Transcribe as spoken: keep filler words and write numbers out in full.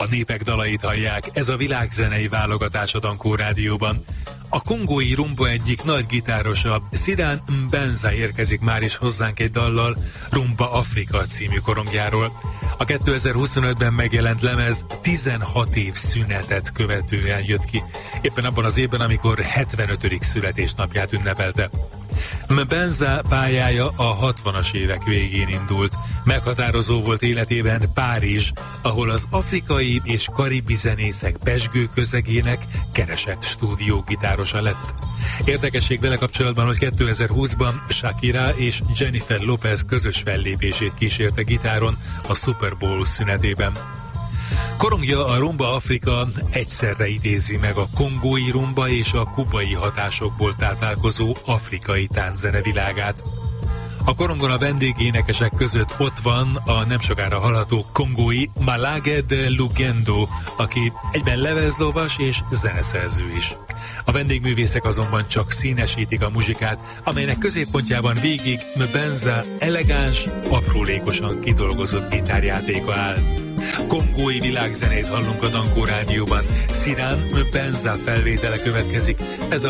népek dalait hallják, ez a világzenei válogatás a Dankó Rádióban. A kongói rumba egyik nagy gitárosa, Sirán Mbenza érkezik már is hozzánk egy dallal Rumba Afrika című korongjáról. A kétezer-huszonötben megjelent lemez tizenhat év szünetet követően jött ki, éppen abban az évben, amikor hetvenötödik születésnapját ünnepelte. Mbenza pályája a hatvanas évek végén indult. Meghatározó volt életében Párizs, ahol az afrikai és karibi zenészek pezsgő közegének keresett stúdiógitárosa lett. Érdekesség vele kapcsolatban, hogy kétezer-húszban Shakira és Jennifer Lopez közös fellépését kísérte gitáron a Super Bowl szünetében. Korongja, a Rumba Afrika egyszerre idézi meg a kongói rumba és a kubai hatásokból táplálkozó afrikai tánczene világát. A korongon a vendégénekesek között ott van a nem sokára hallható kongói Malage de Lugendo, aki egyben lemezlovas és zeneszerző is. A vendégművészek azonban csak színesítik a muzsikát, amelynek középpontjában végig Mbenza elegáns, aprólékosan kidolgozott gitárjátéka áll. Kongói világzenét hallunk a Dankó Rádióban. Sirán Mbenza felvétele következik. Ez a